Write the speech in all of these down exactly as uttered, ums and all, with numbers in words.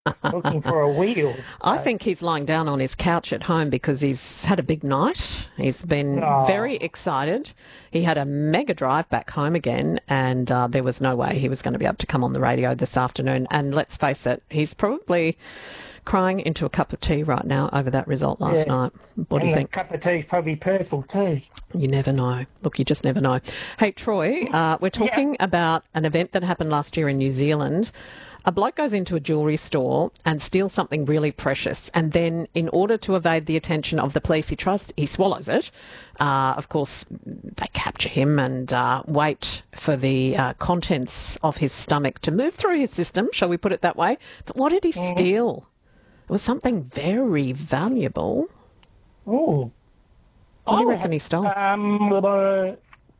looking for a wheel. I So, think he's lying down on his couch at home because he's had a big night. He's been very oh, excited. He had a mega drive back home again, and uh, there was no way he was going to be able to come on the radio this afternoon. And let's face it, he's probably crying into a cup of tea right now over that result last yeah. night. What do And you the think? cup of tea's probably purple too. You never know. Look, you just never know. Hey, Troy, uh, we're talking about an event that happened last year in New Zealand. A bloke goes into a jewellery store and steals something really precious, and then in order to evade the attention of the police, he tries, he swallows it. Uh, of course, they capture him and uh, wait for the uh, contents of his stomach to move through his system, shall we put it that way. But what did he steal? It was something very valuable. Oh, What do you reckon he stole? um, uh,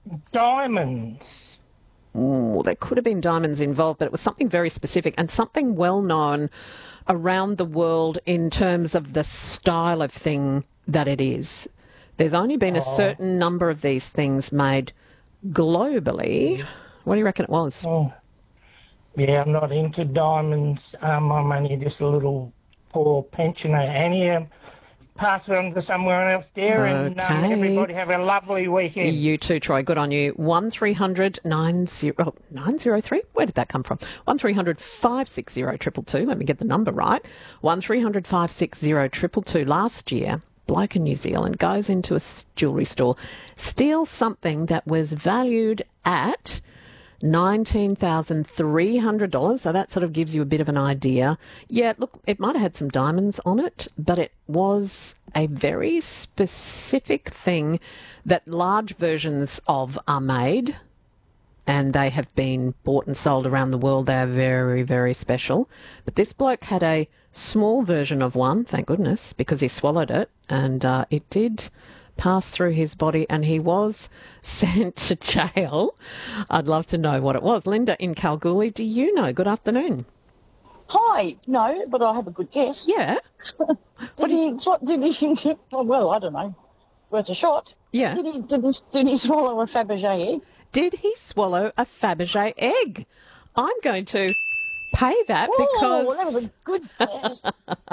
diamonds. Ooh, there could have been diamonds involved, but it was something very specific and something well known around the world in terms of the style of thing that it is. There's only been a certain number of these things made globally. What do you reckon it was? Oh, yeah, I'm not into diamonds. Um, I'm only just a little poor pensioner. Annie, um, pass it on to someone else there, and um, Okay. everybody have a lovely weekend. You too, Troy. Good on you. One three hundred nine zero nine zero three. Where did that come from? One three hundred five six zero triple two. Let me get the number right. One three hundred five six zero triple two. Last year, bloke in New Zealand goes into a s- jewellery store, steals something that was valued at nineteen thousand three hundred dollars. So that sort of gives you a bit of an idea. Yeah, look, it might have had some diamonds on it, but it was a very specific thing that large versions of are made, and they have been bought and sold around the world. They are very, very special. But this bloke had a small version of one, thank goodness, because he swallowed it, and uh, it did pass through his body, and he was sent to jail. I'd love to know what it was. Linda in Kalgoorlie, do you know? Good afternoon. Hi, no, but I have a good guess. Yeah, Did he? What did he? Oh, well, I don't know. Worth a shot. yeah. Did he? Did he, did he swallow a Fabergé egg? Did he swallow a Fabergé egg? I'm going to pay that Oh, that was because a good guess.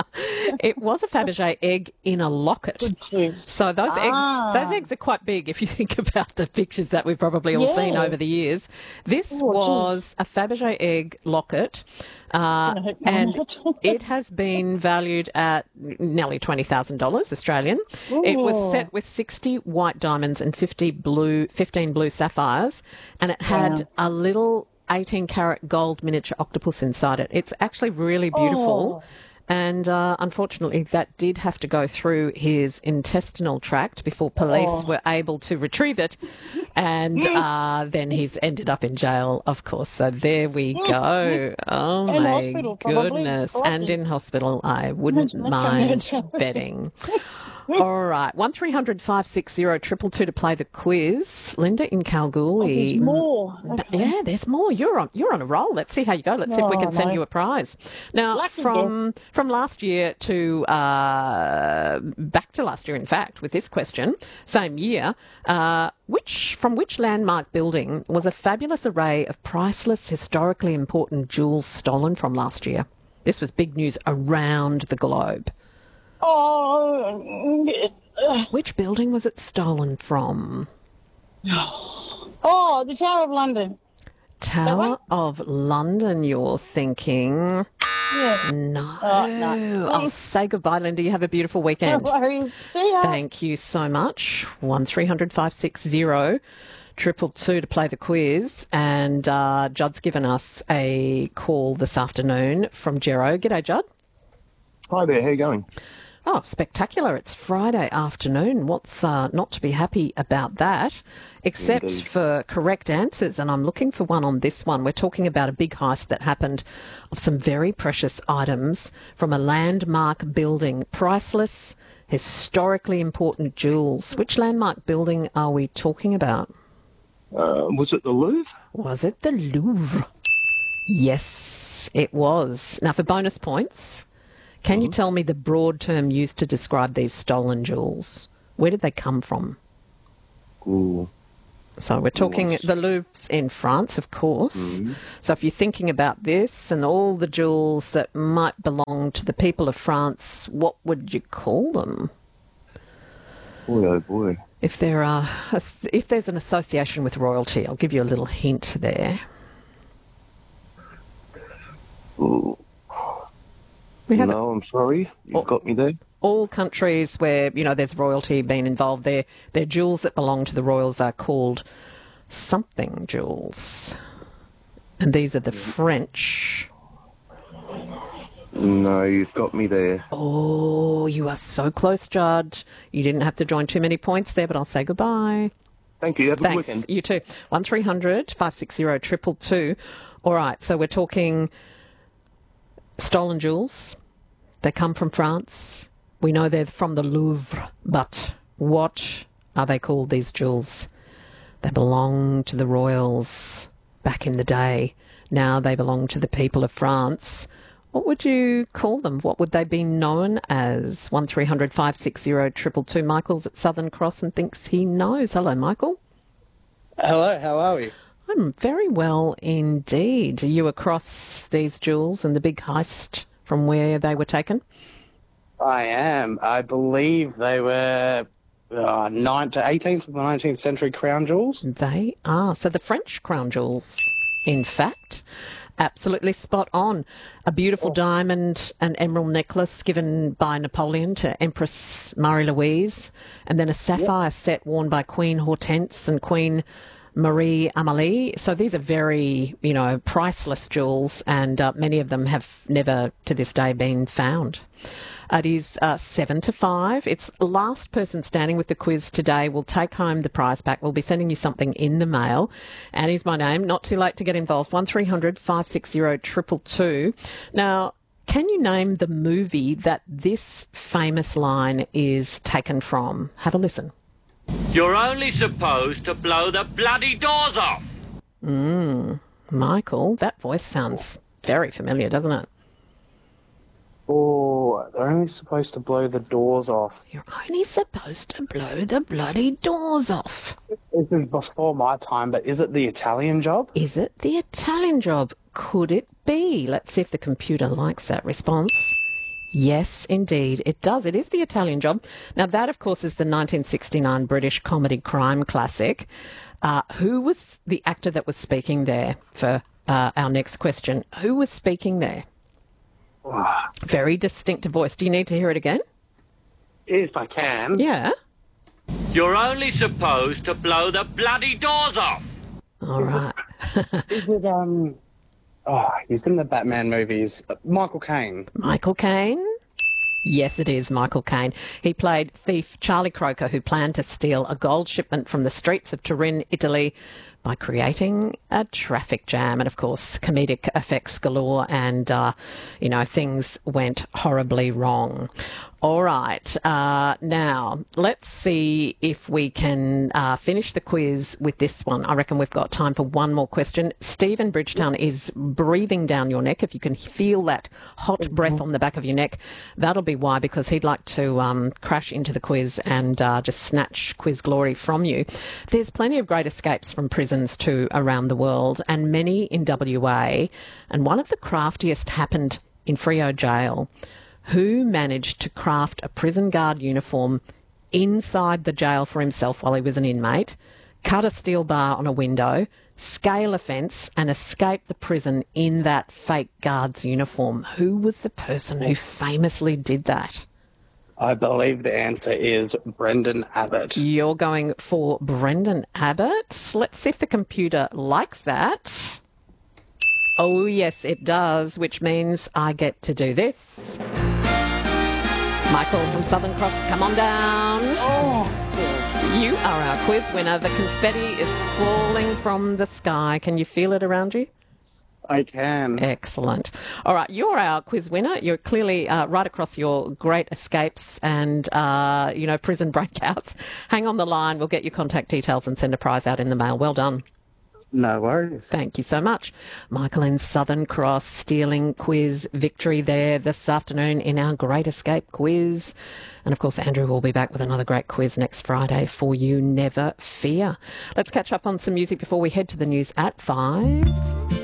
it was a Fabergé egg in a locket. Good guess. So those Ah. eggs, those eggs are quite big if you think about the pictures that we've probably all seen Yeah. over the years. This Oh, was a Fabergé egg locket, uh, Gonna hurt my and head. it has been valued at nearly twenty thousand dollars Australian. It was Ooh. set with sixty white diamonds and fifty blue, fifteen blue sapphires, and it had Wow. a little eighteen karat gold miniature octopus inside it. It's actually really beautiful. Oh. And uh, unfortunately, that did have to go through his intestinal tract before police Oh. were able to retrieve it. And uh, then he's ended up in jail, of course. So there we go. Oh, In my hospital, probably. goodness. Lucky. And in hospital, I wouldn't That's mind coming. betting. All right. one three hundred five six zero triple two to play the quiz. Linda in Kalgoorlie. There's more. But yeah, there's more. You're on. You're on a roll. Let's see how you go. Let's see if we Oh, can send no. you a prize. Now, Lucky from from last year to uh, back to last year, in fact, with this question, same year. Uh, which from which landmark building was a fabulous array of priceless, historically important jewels stolen from last year? This was big news around the globe. Oh, uh, Which building was it stolen from? oh, the Tower of London. Tower one? of London, you're thinking. Yeah. No. Oh, no. I'll say goodbye, Linda. You have a beautiful weekend. No worries. See ya. Thank you so much. One three hundred five six zero triple two to play the quiz. And uh, Judd's given us a call this afternoon from Jero. G'day, Judd. Hi there, how you going? Oh, spectacular. It's Friday afternoon. What's uh, not to be happy about that? Except Indeed. for correct answers, and I'm looking for one on this one. We're talking about a big heist that happened of some very precious items from a landmark building. Priceless, historically important jewels. Which landmark building are we talking about? Uh, was it the Louvre? Was it the Louvre? Yes, it was. Now, for bonus points, can you tell me the broad term used to describe these stolen jewels? Where did they come from? Ooh. So we're talking Nice. the Louvre's in France, of course. Mm-hmm. So if you're thinking about this and all the jewels that might belong to the people of France, what would you call them? Boy, oh boy. If there are, if there's an association with royalty, I'll give you a little hint there. Ooh. We have No, I'm sorry. You've got me there. all countries where, you know, there's royalty being involved. Their their jewels that belong to the royals are called something jewels, and these are the French. No, you've got me there. Oh, you are so close, Judd. You didn't have to join too many points there, but I'll say goodbye. Thank you. Have a good Thanks. weekend. You too. One three hundred five six zero triple two. All right, so we're talking stolen jewels. They come from France. We know they're from the Louvre, but what are they called, these jewels? They belong to the royals back in the day. Now they belong to the people of France. What would you call them? What would they be known as? One three hundred five six zero triple two. Michael's at Southern Cross and thinks he knows. Hello, Michael. Hello, how are we? I'm very well indeed. Are you across these jewels and the big heist from where they were taken? I am. I believe they were uh, ninth to eighteenth of the nineteenth century crown jewels. They are. So the French crown jewels, in fact. Absolutely spot on. A beautiful diamond and emerald necklace given by Napoleon to Empress Marie-Louise, and then a sapphire set worn by Queen Hortense and Queen Marie Amélie. So these are very, you know, priceless jewels, and uh, many of them have never to this day been found. It is uh, seven to five. It's last person standing with the quiz today will take home the prize pack. We'll be sending you something in the mail. Annie's my name. Not too late to get involved. One three hundred five six zero triple two. Now, can you name the movie that this famous line is taken from? Have a listen. You're only supposed to blow the bloody doors off. Mm, Michael, that voice sounds very familiar, doesn't it? Oh, they're only supposed to blow the doors off. You're only supposed to blow the bloody doors off. This is before my time, but is it the Italian Job? Is it the Italian Job? Could it be? Let's see if the computer likes that response. Yes, indeed, it does. It is the Italian Job. Now, that, of course, is the nineteen sixty-nine British comedy crime classic. Uh, who was the actor that was speaking there for uh, our next question? Who was speaking there? Very distinctive voice. Do you need to hear it again? If I can. Yeah. You're only supposed to blow the bloody doors off. All right. Is it, um... Oh, he's in the Batman movies. Michael Caine. Michael Caine? Yes, it is Michael Caine. He played thief Charlie Croker, who planned to steal a gold shipment from the streets of Turin, Italy, by creating a traffic jam. And, of course, comedic effects galore, and, uh, you know, things went horribly wrong. All right. Uh, now, let's see if we can uh, finish the quiz with this one. I reckon we've got time for one more question. Stephen Bridgetown is breathing down your neck. If you can feel that hot breath on the back of your neck, that'll be why, because he'd like to um, crash into the quiz and uh, just snatch quiz glory from you. There's plenty of great escapes from prisons too around the world, and many in W A. And one of the craftiest happened in Freo Jail. Who managed to craft a prison guard uniform inside the jail for himself while he was an inmate, cut a steel bar on a window, scale a fence, and escape the prison in that fake guard's uniform? Who was the person who famously did that? I believe the answer is Brendan Abbott. You're going for Brendan Abbott. Let's see if the computer likes that. Oh, yes, it does, which means I get to do this. Michael from Southern Cross, come on down. Oh, You are our quiz winner. The confetti is falling from the sky. Can you feel it around you? I can. Excellent. All right, you're our quiz winner. You're clearly uh, right across your great escapes and, uh, you know, prison breakouts. Hang on the line. We'll get your contact details and send a prize out in the mail. Well done. No worries. Thank you so much. Michael in Southern Cross, stealing quiz victory there this afternoon in our Great Escape quiz. And of course, Andrew will be back with another great quiz next Friday for you, never fear. Let's catch up on some music before we head to the news at five.